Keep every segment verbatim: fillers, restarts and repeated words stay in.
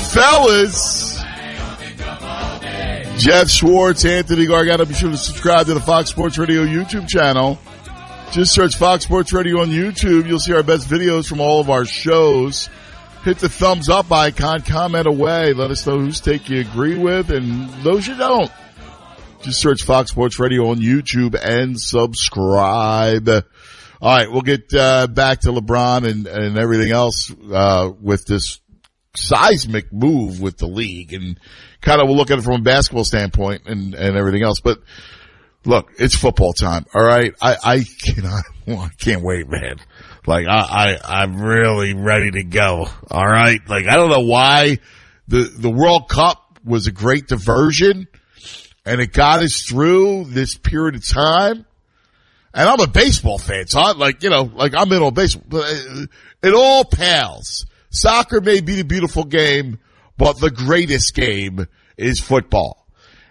Fellas, Jeff Schwartz, Anthony Gargano. Be sure to subscribe to the Fox Sports Radio YouTube channel. Just search Fox Sports Radio on YouTube. You'll see our best videos from all of our shows. Hit the thumbs up icon, comment away. Let us know whose take you agree with and those you don't. Just search Fox Sports Radio on YouTube and subscribe. All right, we'll get uh, back to LeBron and, and everything else uh, with this seismic move with the league, and kind of we'll look at it from a basketball standpoint and, and everything else. But look, it's football time. All right, I I cannot, well, I can't wait, man. Like I, I I'm really ready to go. All right, like I don't know why the the World Cup was a great diversion, and it got us through this period of time. And I'm a baseball fan, so I like, you know, like I'm in on baseball. But it all pales. Soccer may be the beautiful game, but the greatest game is football.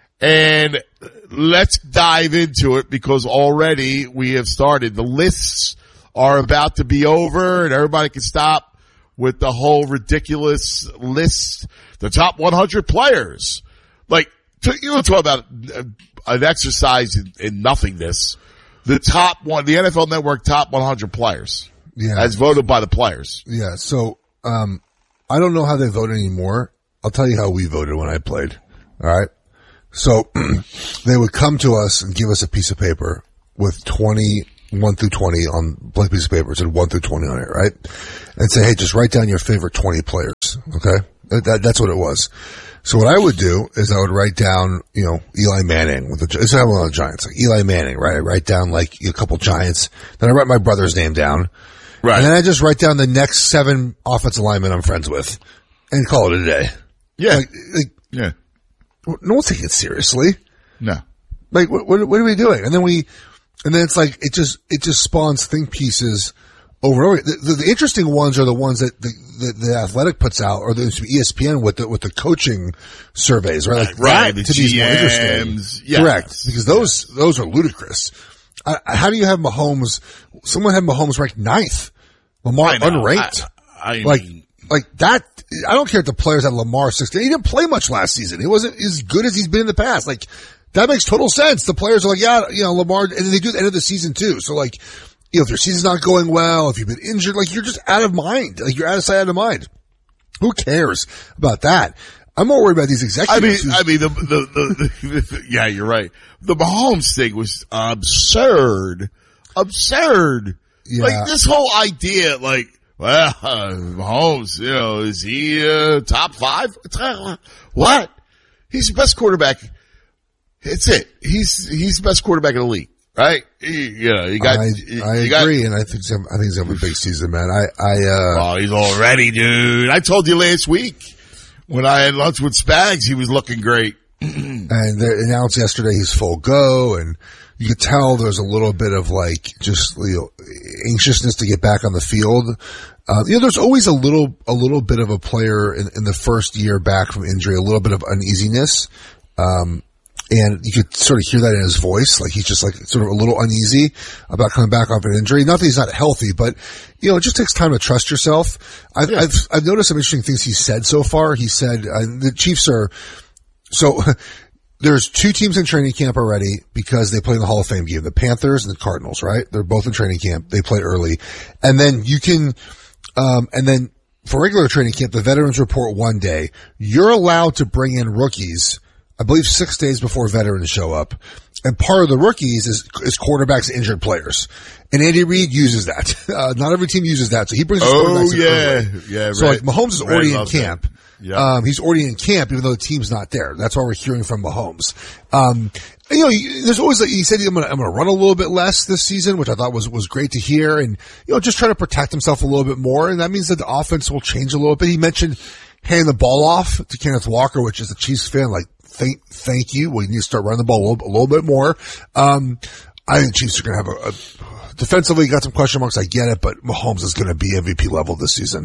And let's dive into it because already we have started. The lists are about to be over and everybody can stop with the whole ridiculous list. The top one hundred players. Like, you want to talk about an exercise in, in nothingness. The top one, the N F L Network top one hundred players. Yeah. As voted by the players. Yeah. So, um, I don't know how they vote anymore. I'll tell you how we voted when I played. All right. So they would come to us and give us a piece of paper with twenty, one through twenty on blank piece of paper. It said one through twenty on it, right? And say, hey, just write down your favorite twenty players. Okay. That, that's what it was. So what I would do is I would write down, you know, Eli Manning with the, this is how on the Giants, like Eli Manning, right? I write down like a couple Giants. Then I write my brother's name down. Right. And then I just write down the next seven offensive linemen I'm friends with and call it a day. Yeah. Like, like, yeah. No one's taking it seriously. No. Like, what, what, what are we doing? And then we, and then it's like, it just, it just spawns think pieces over and over. The, the, the interesting ones are the ones that the, the, the Athletic puts out, or the E S P N with the, with the coaching surveys, right? Like right. That The to me is more interesting. Yes. Correct. Because those, those are ludicrous. I, how do you have Mahomes, someone had Mahomes ranked ninth, Lamar unranked? I, I like, mean, like that, I don't care if the players had Lamar sixteen. He didn't play much last season. He wasn't as good as he's been in the past. Like, that makes total sense. The players are like, yeah, you know, Lamar, and they do at the end of the season too. So like, you know, if your season's not going well, if you've been injured, like you're just out of mind. Like you're out of sight, out of mind. Who cares about that? I'm more worried about these executives. I mean, I mean, the, the, the, the, yeah, you're right. The Mahomes thing was absurd. Absurd. Yeah. Like this whole idea, like, well, uh, Mahomes, you know, is he, uh, top five? What? He's the best quarterback. It's it. He's, he's the best quarterback in the league. Right? He, you know, you got, I, you, I you agree, got, and I think he's, I think he's having a big season, man. I, I, uh. Oh, he's all ready, dude. I told you last week when I had lunch with Spags, he was looking great. And they announced yesterday he's full go, and you could tell there's a little bit of like, just, you know, anxiousness to get back on the field. Uh, you know, there's always a little, a little bit of a player in, in the first year back from injury, a little bit of uneasiness. Um, And you could sort of hear that in his voice, like he's just like sort of a little uneasy about coming back off an injury. Not that he's not healthy, but you know, it just takes time to trust yourself. I've, yeah. I've, I've noticed some interesting things he said so far. He said, uh, the Chiefs are, so there's two teams in training camp already because they play in the Hall of Fame game, the Panthers and the Cardinals, right? They're both in training camp. They play early. And then you can, um, and then for regular training camp, the veterans report one day. You're allowed to bring in rookies, I believe six days before veterans show up. And part of the rookies is, is quarterbacks and injured players. And Andy Reid uses that. Uh, not every team uses that. So he brings his oh, quarterbacks in yeah. early. Yeah, right. So like Mahomes is already in camp. Yeah. Um, he's already in camp even though the team's not there. That's why we're hearing from Mahomes. Um, and, you know, there's always like, he said I'm gonna, I'm gonna run a little bit less this season, which I thought was, was great to hear. And, you know, just trying to protect himself a little bit more. And that means that the offense will change a little bit. He mentioned handing the ball off to Kenneth Walker, which is a Chiefs fan, like, Thank, thank you. We need to start running the ball a little, a little bit more. Um, I think Chiefs are going to have a, a defensively got some question marks. I get it, but Mahomes is going to be M V P level this season.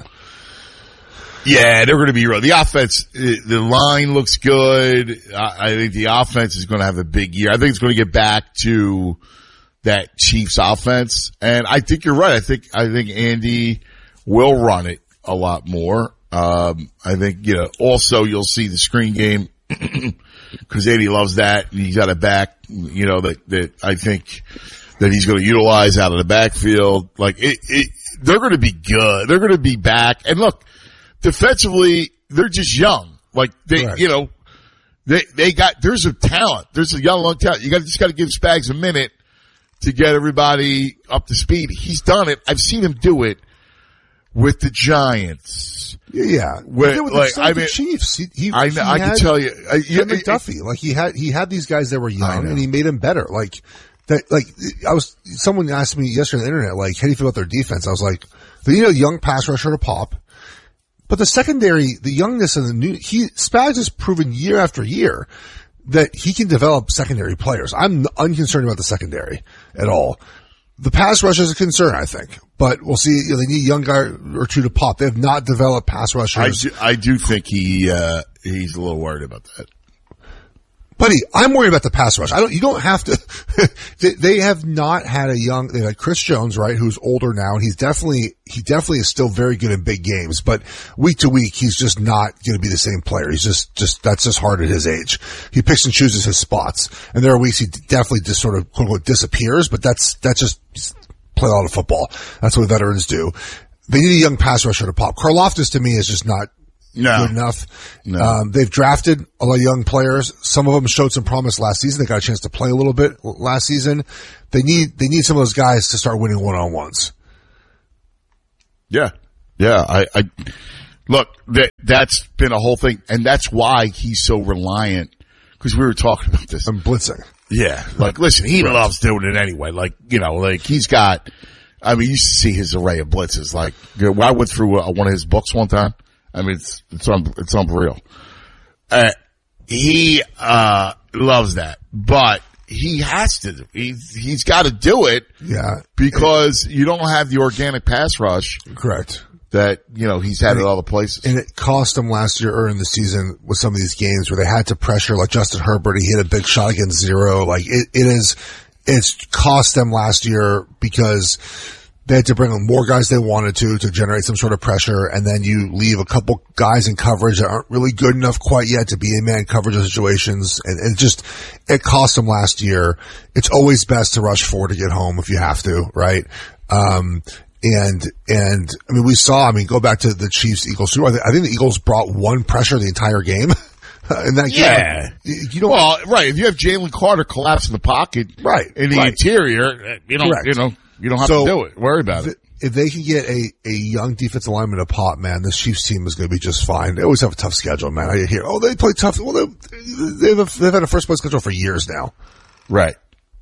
Yeah, they're going to be real. The offense, the line looks good. I think the offense is going to have a big year. I think it's going to get back to that Chiefs offense. And I think you're right. I think, I think Andy will run it a lot more. Um, I think, you know, also you'll see the screen game because Andy loves that. And he's got a back, you know, that, that I think that he's going to utilize out of the backfield. Like it, it they're going to be good. They're going to be back. And look, defensively, they're just young. Like they, right. you know, they, they got, there's a talent. There's a young, long talent. You got just got to give Spags a minute to get everybody up to speed. He's done it. I've seen him do it with the Giants. Yeah. With, with like, the, I the mean, Chiefs. He, he, I, he I can tell you. Uh, yeah, McDuffie. Like he had, he had these guys that were young and he made them better. Like that, like I was, someone asked me yesterday on the internet, like, how do you feel about their defense? I was like, they need a young pass rusher to pop. But the secondary, the youngness and the new, he, Spags has proven year after year that he can develop secondary players. I'm unconcerned about the secondary at all. The pass rush is a concern, I think, but we'll see. You know, they need a young guy or two to pop. They have not developed pass rushers. I do, I do think he, uh, he's a little worried about that. Buddy, I'm worried about the pass rush. I don't, you don't have to, they, they have not had a young, they had Chris Jones, right, who's older now, and he's definitely, he definitely is still very good in big games, but week to week, he's just not going to be the same player. He's just, just, that's just hard at his age. He picks and chooses his spots, and there are weeks he definitely just sort of, quote unquote, disappears, but that's, that's just, play a lot of football. That's what veterans do. They need a young pass rusher to pop. Karlaftis to me is just not, No. good enough. No. Um, they've drafted a lot of young players. Some of them showed some promise last season. They got a chance to play a little bit last season. They need, they need some of those guys to start winning one-on-ones. Yeah. Yeah. I, I, look, that, that's been a whole thing. And that's why he's so reliant. Cause we were talking about this. I'm blitzing. Yeah. Like, listen, he right. loves doing it anyway. Like, you know, like he's got, I mean, you used to see his array of blitzes. Like, I went through uh, one of his books one time. I mean, it's, it's, un, it's unreal. Uh, he, uh, loves that, but he has to, he's, he's got to do it. Yeah. Because you don't have the organic pass rush. Correct. That, you know, he's had and at it, other places. And it cost him last year early in the season with some of these games where they had to pressure, like Justin Herbert, he hit a big shot against zero. Like it, it is, it's cost them last year because they had to bring in more guys they wanted to, to generate some sort of pressure, and then you leave a couple guys in coverage that aren't really good enough quite yet to be in man coverage situations, and, and it just, it cost them last year. It's always best to rush four to get home if you have to, right? Um, and, and, I mean, we saw, I mean, go back to the Chiefs-Eagles Super Bowl. I think the Eagles brought one pressure the entire game. In that yeah. game, you, you don't, well, right. If you have Jalen Carter collapse in the pocket, right, in the right. interior, you don't, Correct. you know, you don't have so, to do it. Worry about th- it. If they can get a, a young defensive lineman to pop, man, this Chiefs team is going to be just fine. They always have a tough schedule, man. I hear, oh, they play tough. Well, they, they've, they've had a first place schedule for years now. Right.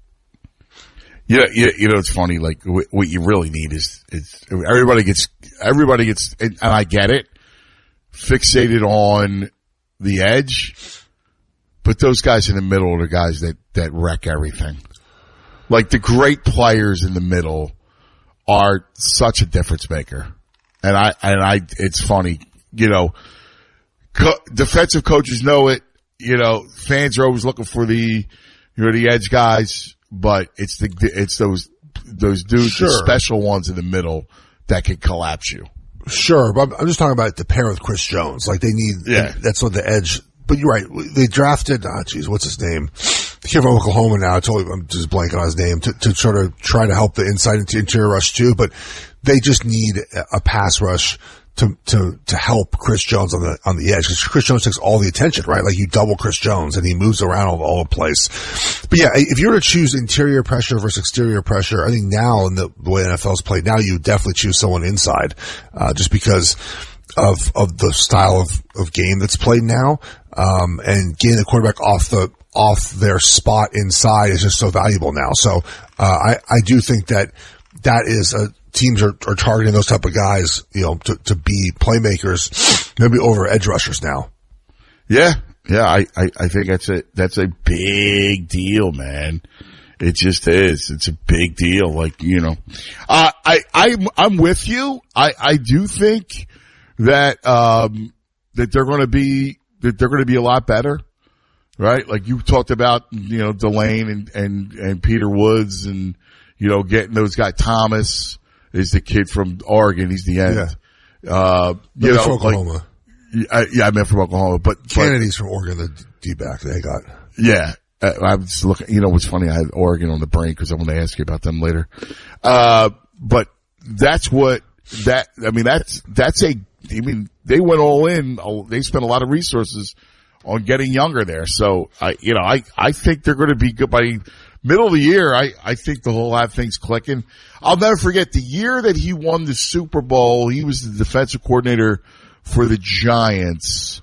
Yeah, you, you know, it's funny, like, what you really need is, is everybody gets, everybody gets, and I get it, fixated on the edge, but those guys in the middle are the guys that, that wreck everything. Like, the great players in the middle are such a difference maker. And I, and I, it's funny, you know, co- defensive coaches know it, you know, fans are always looking for the, you know, the edge guys, but it's the, it's those, those dudes, sure. the special ones in the middle that can collapse you. Sure, but I'm just talking about the pair with Chris Jones. Like, they need, yeah. that's what the edge, but you're right. They drafted, ah, oh, geez, what's his name? The kid from Oklahoma now, I totally, I'm just blanking on his name, to, to sort of try to help the inside and interior rush too, but they just need a pass rush to, to, to help Chris Jones on the, on the edge. Cause Chris Jones takes all the attention, right? Like, you double Chris Jones and he moves around all, all the place. But yeah, if you were to choose interior pressure versus exterior pressure, I think now in the, the way N F L's played, now you definitely choose someone inside, uh, just because of, of the style of, of game that's played now. Um, and getting the quarterback off the, off their spot inside is just so valuable now. So, uh, I, I do think that that is a, teams are, are targeting those type of guys, you know, to, to be playmakers, maybe over edge rushers now. Yeah. Yeah. I, I, I think that's a, that's a big deal, man. It just is. It's a big deal. Like, you know, uh, I, I, I'm with you. I, I do think that, um, that they're going to be, that they're going to be a lot better. Right? Like you talked about, you know, Delane and, and, and Peter Woods and, you know, getting those guys. Thomas is the kid from Oregon. He's the end. Yeah. Uh, you Maybe know, from Oklahoma. Like, I, yeah, I meant from Oklahoma, but Kennedy's from Oregon. The D-back they got. Yeah, uh, I was looking. You know what's funny? I had Oregon on the brain because I'm going to ask you about them later. Uh, but that's what that. I mean, that's that's a. I mean, they went all in. They spent a lot of resources on getting younger there. So I, you know, I I think they're going to be good by middle of the year. I I think the whole have things clicking. I'll never forget the year that he won the Super Bowl. He was the defensive coordinator for the Giants.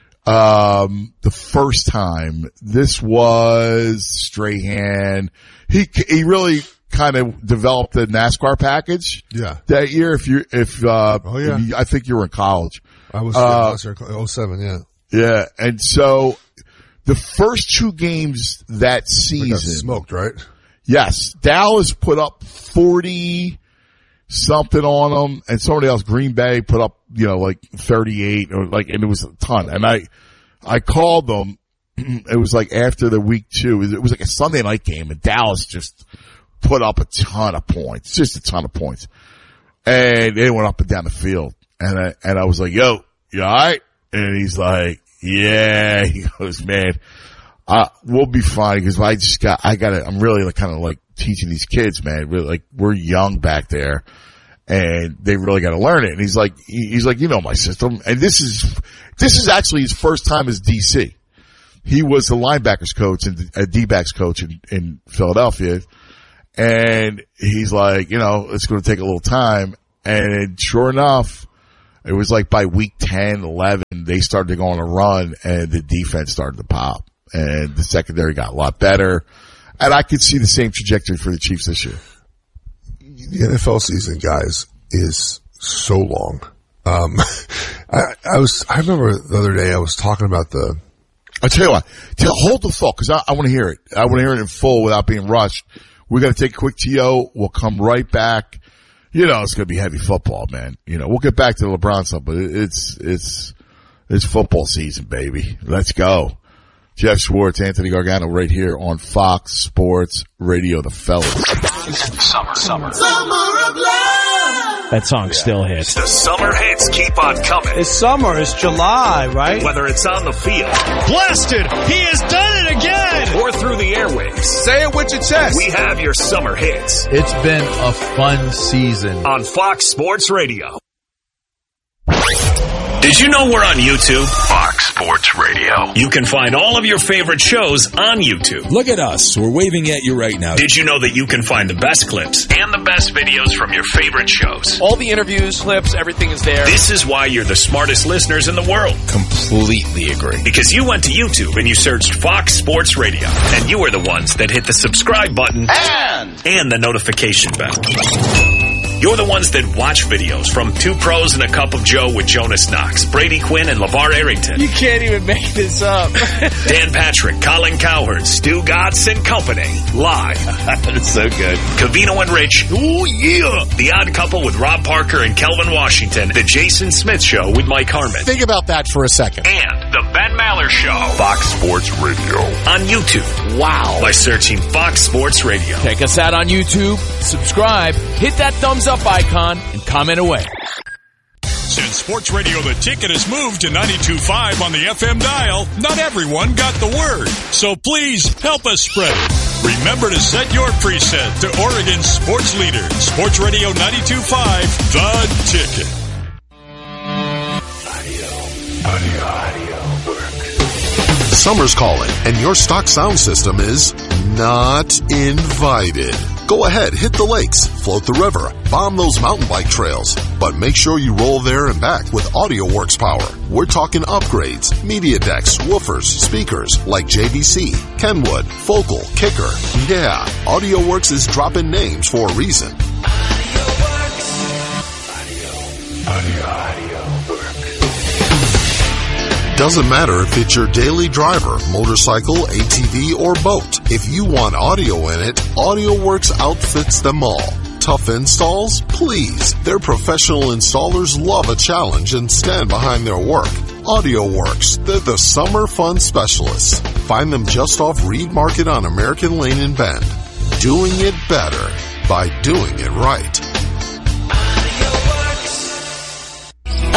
Um, the first time. This was Strahan. He he really kind of developed the NASCAR package. Yeah. That year, if you if uh, oh yeah, if you, I think you were in college. I was uh, in oh seven, yeah. Yeah, and so the first two games that season, smoked, right? Yes, Dallas put up forty something on them, and somebody else, Green Bay, put up you know like thirty-eight or like, and it was a ton. And I, I called them. It was like after the week two. It was like a Sunday night game, and Dallas just put up a ton of points, just a ton of points, and they went up and down the field. And I and I was like, "Yo, you all right?" And he's like, "Yeah." He goes, "Man, uh, we'll be fine because I just got, I got to, I'm really like kind of like teaching these kids, man. Really, like we're young back there, and they really got to learn it." And he's like, he's like, "You know my system." And this is, this is actually his first time as D C. He was the linebackers coach and a D-backs coach in, in Philadelphia. And he's like, you know, it's going to take a little time. And sure enough, it was like by week ten, eleven, they started to go on a run and the defense started to pop and the secondary got a lot better. And I could see the same trajectory for the Chiefs this year. The N F L season, guys, is so long. Um, I, I was, I remember the other day I was talking about the, I'll tell you what, tell, hold the thought because I, I want to hear it. I want to hear it in full without being rushed. We're going to take a quick T O. We'll come right back. You know, it's going to be heavy football, man. You know, we'll get back to the LeBron stuff, but it's, it's, it's football season, baby. Let's go. Jeff Schwartz, Anthony Gargano right here on Fox Sports Radio, the fellas. Summer, summer. Summer of love. That song still hits. The summer hits keep on coming. It's summer. It's July, right? Whether it's on the field. Blasted! He has done it again! Or through the airwaves. Say it with your chest. We have your summer hits. It's been a fun season. On Fox Sports Radio. Did you know we're on YouTube? Fox Sports Radio. You can find all of your favorite shows on YouTube. Look at us. We're waving at you right now. Did you know that you can find the best clips and the best videos from your favorite shows? All the interviews, clips, everything is there. This is why you're the smartest listeners in the world. Completely agree. Because you went to YouTube and you searched Fox Sports Radio. And you were the ones that hit the subscribe button and, and the notification bell. You're the ones that watch videos from Two Pros and a Cup of Joe with Jonas Knox, Brady Quinn, and LeVar Arrington. You can't even make this up. Dan Patrick, Colin Cowherd, Stu Gatz, and company. Live. That's so good. Covino and Rich. Ooh, yeah. The Odd Couple with Rob Parker and Kelvin Washington. The Jason Smith Show with Mike Harmon. Think about that for a second. And the Ben Maller Show. Fox Sports Radio. On YouTube. Wow. By searching Fox Sports Radio. Check us out on YouTube. Subscribe. Hit that thumbs up icon and comment away. Since Sports Radio The Ticket has moved to ninety-two point five on the F M dial, not everyone got the word. So please help us spread it. Remember to set your preset to Oregon's sports leader, Sports Radio ninety-two point five, The Ticket. Audio, audio, audio works. Summer's calling, and your stock sound system is not invited. Go ahead, hit the lakes, float the river, bomb those mountain bike trails, but make sure you roll there and back with AudioWorks power. We're talking upgrades, media decks, woofers, speakers like J V C, Kenwood, Focal, Kicker. Yeah, AudioWorks is dropping names for a reason. AudioWorks. Audio, audio, audio works. Doesn't matter if it's your daily driver, motorcycle, A T V, or boat. If you want audio in it, AudioWorks outfits them all. Tough installs? Please. Their professional installers love a challenge and stand behind their work. AudioWorks. They're the summer fun specialists. Find them just off Reed Market on American Lane in Bend. Doing it better by doing it right.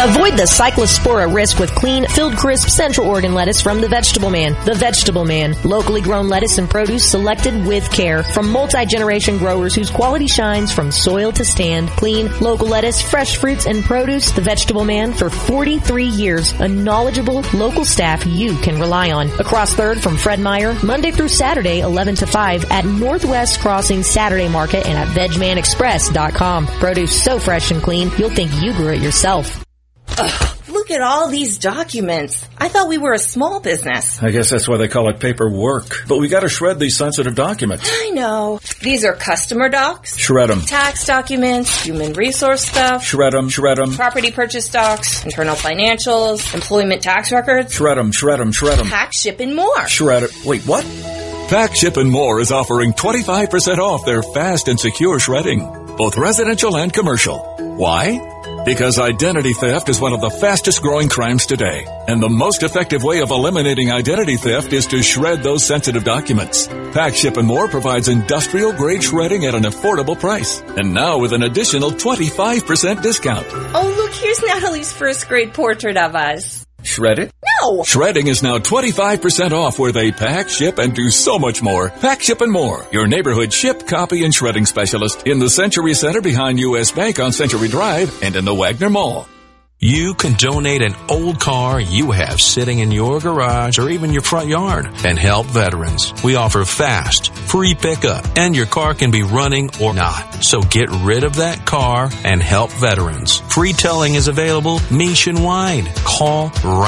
Avoid the cyclospora risk with clean, filled crisp Central Oregon lettuce from The Vegetable Man. The Vegetable Man. Locally grown lettuce and produce selected with care from multi-generation growers whose quality shines from soil to stand. Clean, local lettuce, fresh fruits, and produce. The Vegetable Man for forty-three years. A knowledgeable local staff you can rely on. Across third from Fred Meyer, Monday through Saturday, eleven to five at Northwest Crossing Saturday Market and at veg man express dot com. Produce so fresh and clean, you'll think you grew it yourself. Ugh, look at all these documents. I thought we were a small business. I guess that's why they call it paperwork. But we gotta shred these sensitive documents. I know. These are customer docs. Shred them. Tax documents, human resource stuff. Shred them, shred them. Property purchase docs, internal financials, employment tax records. Shred them, shred them, shred them. Pack, ship, and more. Shred it. Wait, what? Pack, Ship, and More is offering twenty-five percent off their fast and secure shredding, both residential and commercial. Why? Because identity theft is one of the fastest growing crimes today. And the most effective way of eliminating identity theft is to shred those sensitive documents. Pack, Ship, and More provides industrial grade shredding at an affordable price. And now with an additional twenty-five percent discount. Oh, look, here's Natalie's first grade portrait of us. Shred it? No! Shredding is now twenty-five percent off where they pack, ship, and do so much more. Pack, Ship, and More. Your neighborhood ship, copy, and shredding specialist in the Century Center behind U S Bank on Century Drive and in the Wagner Mall. You can donate an old car you have sitting in your garage or even your front yard and help veterans. We offer fast, free pickup, and your car can be running or not. So get rid of that car and help veterans. Free towing is available nationwide. Call right